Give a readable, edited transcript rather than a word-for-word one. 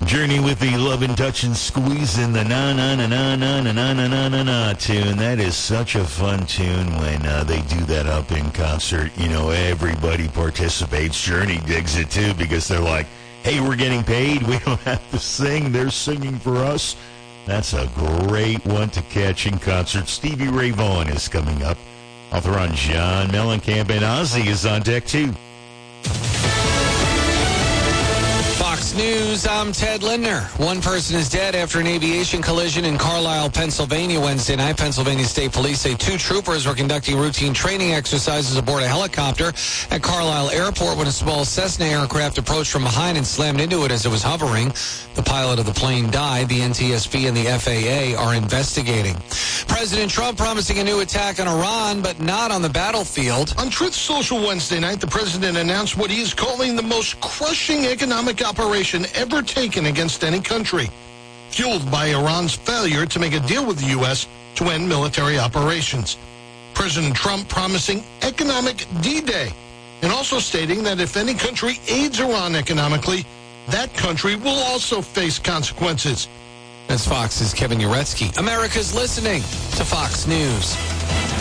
Journey with the Love and Touch and Squeeze in the na-na-na-na-na-na-na-na-na-na tune. That is such a fun tune when they do that up in concert. You know, everybody participates. Journey digs it, too, because they're like, hey, we're getting paid. We don't have to sing. They're singing for us. That's a great one to catch in concert. Stevie Ray Vaughan is coming up. Author on John Mellencamp, and Ozzy is on deck, too. Fox News, I'm Ted Lindner. One person is dead after an aviation collision in Carlisle, Pennsylvania Wednesday night. Pennsylvania State Police say 2 troopers were conducting routine training exercises aboard a helicopter at Carlisle Airport when a small Cessna aircraft approached from behind and slammed into it as it was hovering. The pilot of the plane died. The NTSB and the FAA are investigating. President Trump promising a new attack on Iran, but not on the battlefield. On Truth Social Wednesday night, the president announced what he is calling the most crushing economic operation ever taken against any country, fueled by Iran's failure to make a deal with the U.S. to end military operations. President Trump promising economic D-Day, and also stating that if any country aids Iran economically, that country will also face consequences. That's Fox's Kevin Uretsky. America's listening to Fox News.